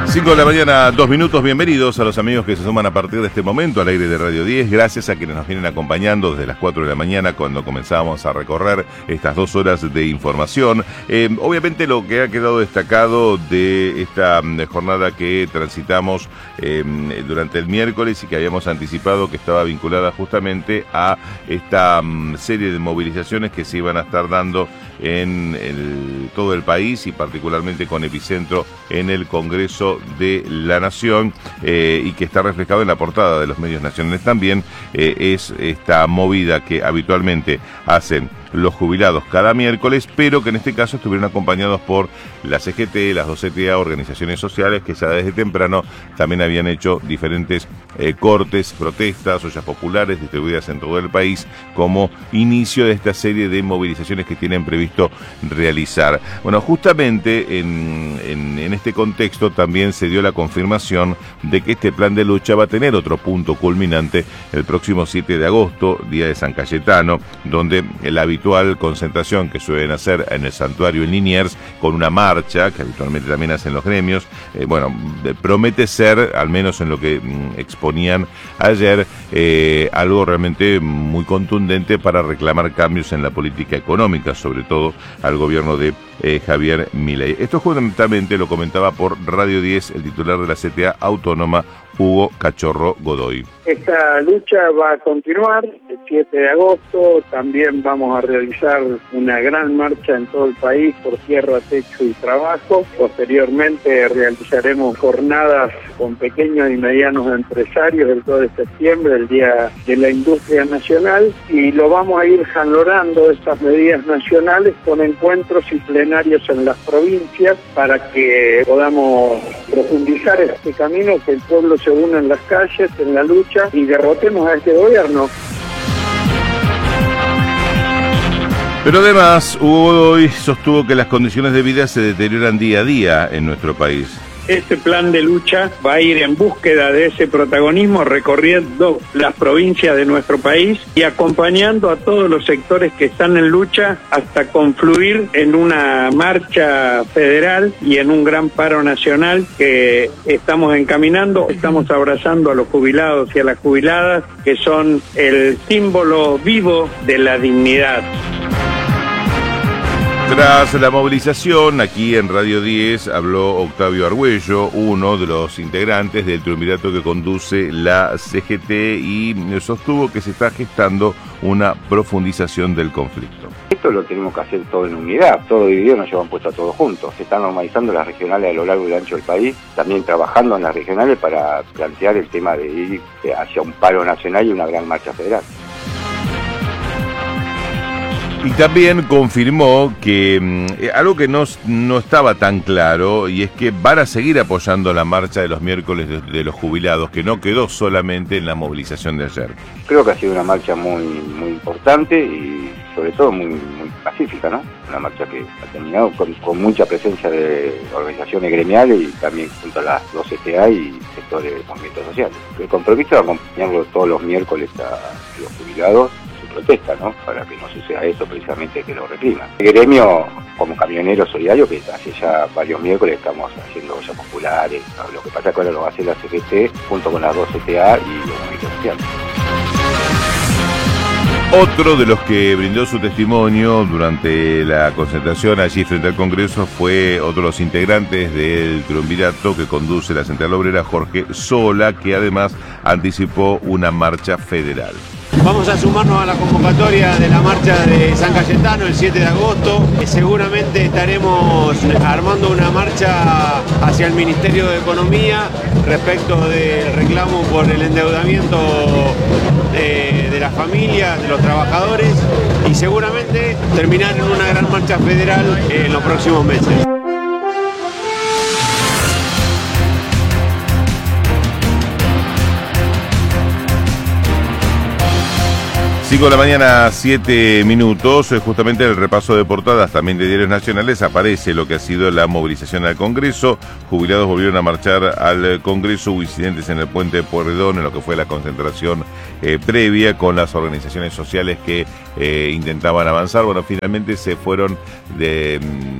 5 de la mañana, 2 minutos. Bienvenidos a los amigos que se suman a partir de este momento al aire de Radio 10. Gracias a quienes nos vienen acompañando desde las 4 de la mañana cuando comenzamos a recorrer estas 2 horas de información. Obviamente lo que ha quedado destacado de esta jornada que transitamos durante el miércoles y que habíamos anticipado que estaba vinculada justamente a esta serie de movilizaciones que se iban a estar dando en todo el país y particularmente con epicentro en el Congreso de la Nación y que está reflejado en la portada de los medios nacionales también, es esta movida que habitualmente hacen los jubilados cada miércoles, pero que en este caso estuvieron acompañados por la CGT, las 2 CTA, organizaciones sociales que ya desde temprano también habían hecho diferentes cortes, protestas, ollas populares distribuidas en todo el país como inicio de esta serie de movilizaciones que tienen previsto realizar. Bueno, justamente en este contexto también se dio la confirmación de que este plan de lucha va a tener otro punto culminante el próximo 7 de agosto, día de San Cayetano, donde el habitual concentración que suelen hacer en el santuario en Liniers, con una marcha que habitualmente también hacen los gremios, promete ser, al menos en lo que exponían ayer, algo realmente muy contundente para reclamar cambios en la política económica, sobre todo al gobierno de Javier Milei. Esto justamente lo comentaba por Radio 10 el titular de la CTA Autónoma, Hugo Cachorro Godoy. Esta lucha va a continuar el 7 de agosto, también vamos a realizar una gran marcha en todo el país por tierra, techo y trabajo. Posteriormente realizaremos jornadas con pequeños y medianos empresarios el 2 de septiembre, el Día de la Industria Nacional, y lo vamos a ir jalonando estas medidas nacionales con encuentros y plenarios en las provincias para que podamos profundizar este camino, que el pueblo se una en las calles, en la lucha, y derrotemos a este gobierno. Pero además, Hugo Godoy sostuvo que las condiciones de vida se deterioran día a día en nuestro país. Este plan de lucha va a ir en búsqueda de ese protagonismo, recorriendo las provincias de nuestro país y acompañando a todos los sectores que están en lucha hasta confluir en una marcha federal y en un gran paro nacional que estamos encaminando. Estamos abrazando a los jubilados y a las jubiladas, que son el símbolo vivo de la dignidad. Tras la movilización, aquí en Radio 10 habló Octavio Argüello, uno de los integrantes del triunvirato que conduce la CGT, y sostuvo que se está gestando una profundización del conflicto. Esto lo tenemos que hacer todo en unidad, todo dividido nos llevan puesto a todos juntos. Se están normalizando las regionales a lo largo y ancho del país, también trabajando en las regionales para plantear el tema de ir hacia un paro nacional y una gran marcha federal. Y también confirmó que algo que no estaba tan claro, y es que van a seguir apoyando la marcha de los miércoles de los jubilados, que no quedó solamente en la movilización de ayer. Creo que ha sido una marcha muy importante y sobre todo muy pacífica, ¿no? Una marcha que ha terminado con mucha presencia de organizaciones gremiales y también junto a las 2 CTA y sectores de movimientos sociales. El compromiso de acompañarlo todos los miércoles a los jubilados, protesta, ¿no? Para que no suceda eso, precisamente que lo repriman. El gremio, como camionero solidario, que hace ya varios miércoles estamos haciendo ollas populares, ¿no? Lo que pasa es que ahora lo va a hacer la CGT junto con las 2 CTA y los movimientos sociales. Otro de los que brindó su testimonio durante la concentración allí frente al Congreso fue otro de los integrantes del triunvirato que conduce la Central Obrera, Jorge Sola, que además anticipó una marcha federal. Vamos a sumarnos a la convocatoria de la marcha de San Cayetano el 7 de agosto. Seguramente estaremos armando una marcha hacia el Ministerio de Economía respecto del reclamo por el endeudamiento de las familias, de los trabajadores, y seguramente terminar en una gran marcha federal en los próximos meses. 5 de la mañana, 7 minutos, justamente en el repaso de portadas también de diarios nacionales aparece lo que ha sido la movilización al Congreso. Jubilados volvieron a marchar al Congreso, hubo incidentes en el puente de Pueyrredón, en lo que fue la concentración previa con las organizaciones sociales que intentaban avanzar. Bueno, finalmente se fueron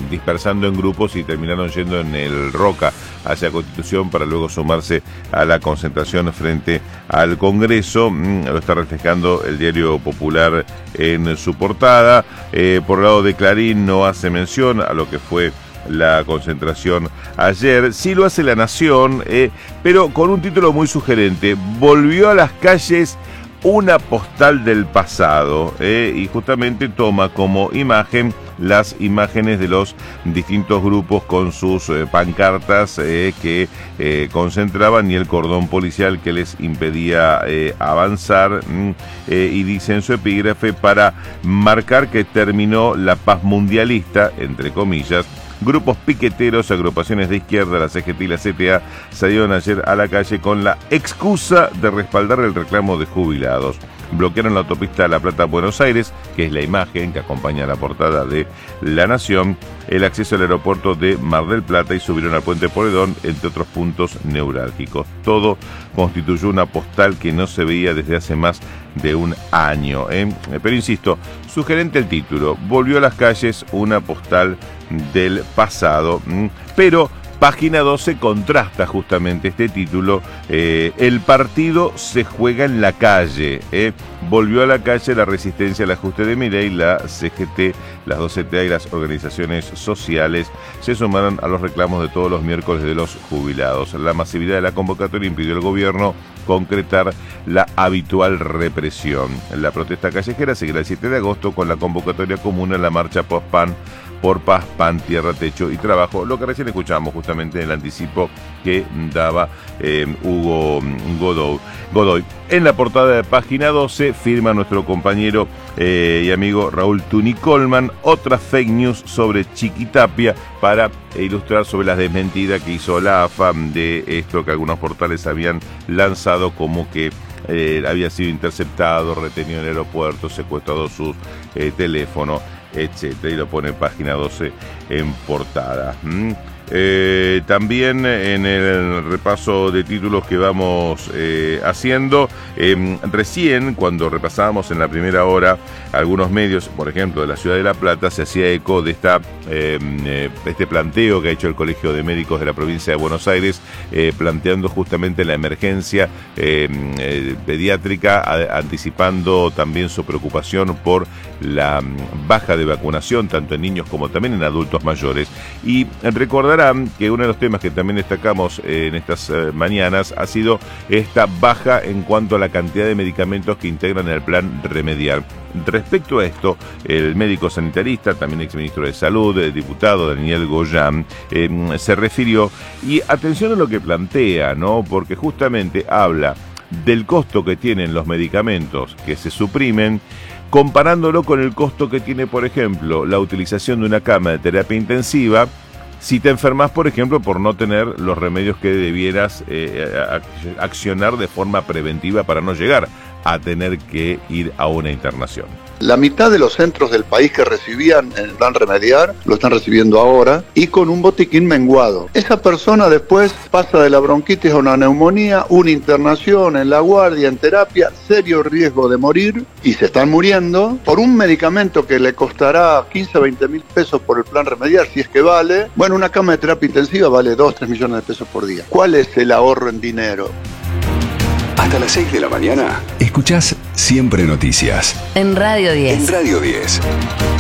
dispersando en grupos y terminaron yendo en el Roca hacia Constitución para luego sumarse a la concentración frente al Congreso. Lo está reflejando el Diario Popular en su portada. Por el lado de Clarín no hace mención a lo que fue la concentración ayer. Sí lo hace La Nación, pero con un título muy sugerente: volvió a las calles una postal del pasado, y justamente toma como imagen las imágenes de los distintos grupos con sus pancartas que concentraban y el cordón policial que les impedía avanzar, y dice en su epígrafe: para marcar que terminó la paz mundialista, entre comillas, grupos piqueteros, agrupaciones de izquierda, la CGT y la CTA salieron ayer a la calle con la excusa de respaldar el reclamo de jubilados. Bloquearon la autopista La Plata-Buenos Aires, que es la imagen que acompaña la portada de La Nación, el acceso al aeropuerto de Mar del Plata y subieron al puente Porredón, entre otros puntos neurálgicos. Todo constituyó una postal que no se veía desde hace más de un año. Pero insisto, sugerente el título: volvió a las calles una postal del pasado, pero Página 12 contrasta justamente este título. El partido se juega en la calle. Volvió a la calle la resistencia al ajuste de Milei, la CGT, las 2CTA y las organizaciones sociales se sumaron a los reclamos de todos los miércoles de los jubilados. La masividad de la convocatoria impidió al gobierno concretar la habitual represión. La protesta callejera seguirá el 7 de agosto con la convocatoria común en la marcha post-PAN por paz, pan, tierra, techo y trabajo, lo que recién escuchamos justamente en el anticipo que daba Hugo Godoy. En la portada de Página 12 firma nuestro compañero y amigo Raúl Tuni Colman otra fake news sobre Chiquitapia para ilustrar sobre la desmentida que hizo la AFA de esto que algunos portales habían lanzado como que había sido interceptado, retenido en el aeropuerto, secuestrado sus teléfonos, etcétera, y lo pone en Página 12 en portada. También en el repaso de títulos que vamos haciendo, recién cuando repasábamos en la primera hora algunos medios, por ejemplo de la ciudad de La Plata, se hacía eco de este planteo que ha hecho el Colegio de Médicos de la provincia de Buenos Aires, planteando justamente la emergencia pediátrica, anticipando también su preocupación por la baja de vacunación tanto en niños como también en adultos mayores. Y recordarán que uno de los temas que también destacamos en estas mañanas ha sido esta baja en cuanto a la cantidad de medicamentos que integran el plan Remediar. Respecto a esto, el médico sanitarista, también exministro de Salud, el diputado Daniel Goyán, se refirió, y atención a lo que plantea, ¿no? Porque justamente habla del costo que tienen los medicamentos que se suprimen, comparándolo con el costo que tiene, por ejemplo, la utilización de una cama de terapia intensiva si te enfermas, por ejemplo, por no tener los remedios que debieras accionar de forma preventiva para no llegar a tener que ir a una internación. La mitad de los centros del país que recibían el plan Remediar lo están recibiendo ahora y con un botiquín menguado. Esa persona después pasa de la bronquitis a una neumonía, una internación en la guardia, en terapia, serio riesgo de morir, y se están muriendo por un medicamento que le costará 15 a 20 mil pesos por el plan Remediar, si es que vale. Bueno, una cama de terapia intensiva vale 2-3 millones de pesos por día. ¿Cuál es el ahorro en dinero? Hasta las 6 de la mañana, escuchás Siempre Noticias. En Radio 10. En Radio 10.